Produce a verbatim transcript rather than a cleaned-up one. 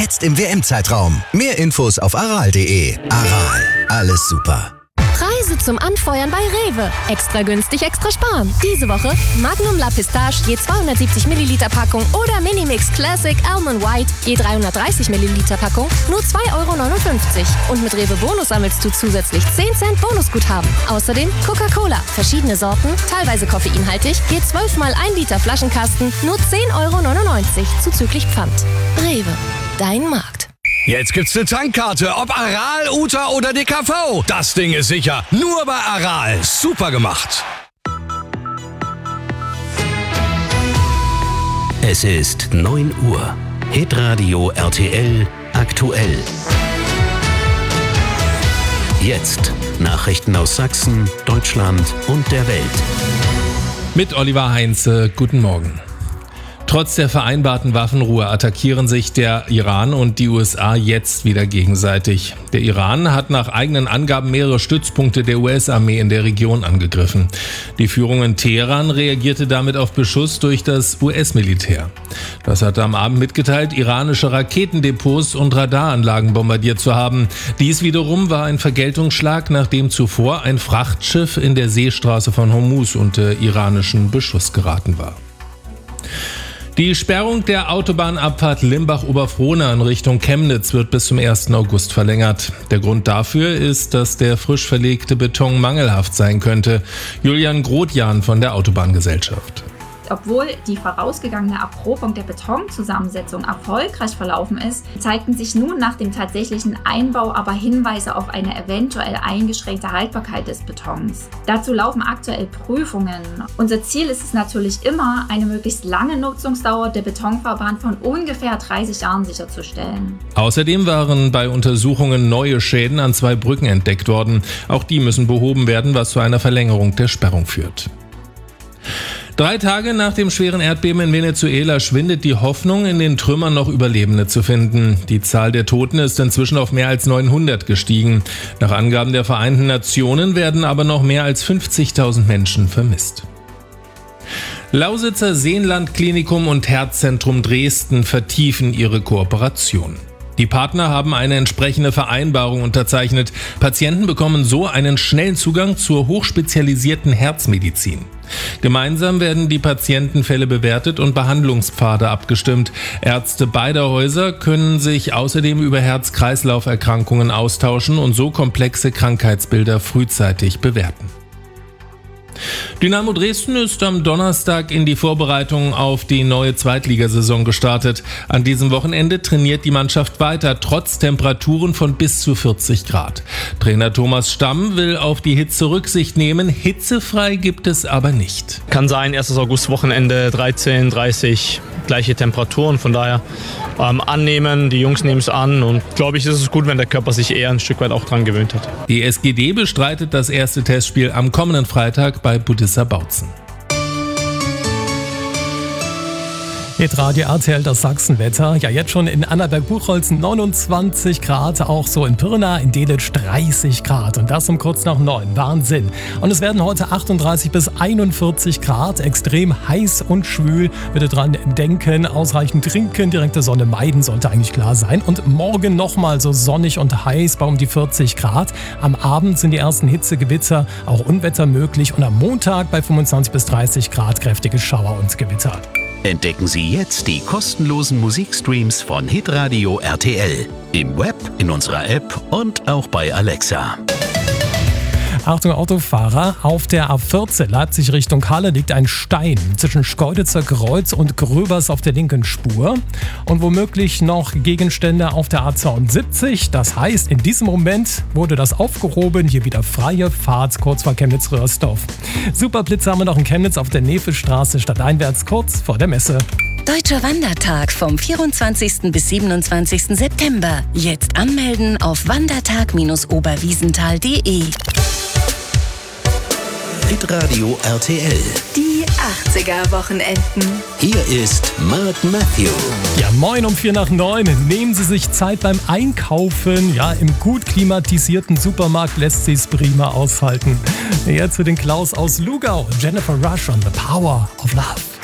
Jetzt im W M-Zeitraum. Mehr Infos auf aral punkt de. Aral, alles super. Preise zum Anfeuern bei Rewe. Extra günstig, extra sparen. Diese Woche Magnum La Pistache je zweihundertsiebzig Milliliter Packung oder Minimix Classic Almond White je dreihundertdreißig Milliliter Packung nur zwei Euro neunundfünfzig. Und mit Rewe Bonus sammelst du zusätzlich zehn Cent Bonusguthaben. Außerdem Coca-Cola, verschiedene Sorten, teilweise koffeinhaltig, je zwölf mal ein Liter Flaschenkasten nur zehn Euro neunundneunzig zuzüglich Pfand. Rewe, dein Markt. Jetzt gibt's eine Tankkarte, ob Aral, U T A oder D K V. Das Ding ist sicher, nur bei Aral. Super gemacht. Es ist neun Uhr. Hitradio R T L aktuell. Jetzt Nachrichten aus Sachsen, Deutschland und der Welt. Mit Oliver Heinze, guten Morgen. Trotz der vereinbarten Waffenruhe attackieren sich der Iran und die U S A jetzt wieder gegenseitig. Der Iran hat nach eigenen Angaben mehrere Stützpunkte der U S-Armee in der Region angegriffen. Die Führung in Teheran reagierte damit auf Beschuss durch das U S-Militär. Das hatte am Abend mitgeteilt, iranische Raketendepots und Radaranlagen bombardiert zu haben. Dies wiederum war ein Vergeltungsschlag, nachdem zuvor ein Frachtschiff in der Seestraße von Hormuz unter iranischen Beschuss geraten war. Die Sperrung der Autobahnabfahrt Limbach-Oberfrohna in Richtung Chemnitz wird bis zum ersten August verlängert. Der Grund dafür ist, dass der frisch verlegte Beton mangelhaft sein könnte. Julian Grotjan von der Autobahngesellschaft. Obwohl die vorausgegangene Erprobung der Betonzusammensetzung erfolgreich verlaufen ist, zeigten sich nun nach dem tatsächlichen Einbau aber Hinweise auf eine eventuell eingeschränkte Haltbarkeit des Betons. Dazu laufen aktuell Prüfungen. Unser Ziel ist es natürlich immer, eine möglichst lange Nutzungsdauer der Betonfahrbahn von ungefähr dreißig Jahren sicherzustellen. Außerdem waren bei Untersuchungen neue Schäden an zwei Brücken entdeckt worden. Auch die müssen behoben werden, was zu einer Verlängerung der Sperrung führt. Drei Tage nach dem schweren Erdbeben in Venezuela schwindet die Hoffnung, in den Trümmern noch Überlebende zu finden. Die Zahl der Toten ist inzwischen auf mehr als neunhundert gestiegen. Nach Angaben der Vereinten Nationen werden aber noch mehr als fünfzigtausend Menschen vermisst. Lausitzer Seenland-Klinikum und Herzzentrum Dresden vertiefen ihre Kooperation. Die Partner haben eine entsprechende Vereinbarung unterzeichnet. Patienten bekommen so einen schnellen Zugang zur hochspezialisierten Herzmedizin. Gemeinsam werden die Patientenfälle bewertet und Behandlungspfade abgestimmt. Ärzte beider Häuser können sich außerdem über Herz-Kreislauf-Erkrankungen austauschen und so komplexe Krankheitsbilder frühzeitig bewerten. Dynamo Dresden ist am Donnerstag in die Vorbereitung auf die neue Zweitligasaison gestartet. An diesem Wochenende trainiert die Mannschaft weiter, trotz Temperaturen von bis zu vierzig Grad. Trainer Thomas Stamm will auf die Hitze Rücksicht nehmen. Hitzefrei gibt es aber nicht. Kann sein, erstes August-Wochenende, dreizehn, dreißig, gleiche Temperaturen. Von daher ähm, annehmen, die Jungs nehmen es an und glaube ich, ist es gut, wenn der Körper sich eher ein Stück weit auch dran gewöhnt hat. Die S G D bestreitet das erste Testspiel am kommenden Freitag bei Budissa Bautzen. Hitradio R T L, das Sachsenwetter. Ja, jetzt schon in Annaberg-Buchholz neunundzwanzig Grad, auch so in Pirna, in Delitzsch dreißig Grad. Und das um kurz nach neun. Wahnsinn. Und es werden heute achtunddreißig bis einundvierzig Grad, extrem heiß und schwül. Bitte dran denken, ausreichend trinken, direkte Sonne meiden, sollte eigentlich klar sein. Und morgen nochmal so sonnig und heiß bei um die vierzig Grad. Am Abend sind die ersten Hitzegewitter, auch Unwetter möglich. Und am Montag bei fünfundzwanzig bis dreißig Grad kräftige Schauer und Gewitter. Entdecken Sie jetzt die kostenlosen Musikstreams von Hitradio R T L. Im Web, in unserer App und auch bei Alexa. Achtung Autofahrer, auf der A vierzehn Leipzig Richtung Halle liegt ein Stein zwischen Schkeuditzer Kreuz und Gröbers auf der linken Spur und womöglich noch Gegenstände auf der A zweiundsiebzig. Das heißt, in diesem Moment wurde das aufgehoben, hier wieder freie Fahrt kurz vor Chemnitz-Röhrsdorf. Superblitze haben wir noch in Chemnitz auf der Nefelstraße stadteinwärts kurz vor der Messe. Deutscher Wandertag vom vierundzwanzigsten bis siebenundzwanzigsten September. Jetzt anmelden auf wandertag Bindestrich oberwiesenthal punkt de. Hitradio R T L. Die achtziger-Wochenenden. Hier ist Mark Matthew. Ja, moin um vier nach neun. Nehmen Sie sich Zeit beim Einkaufen. Ja, im gut klimatisierten Supermarkt lässt sich's prima aushalten. Jetzt zu den Klaus aus Lugau. Jennifer Rush on The Power of Love.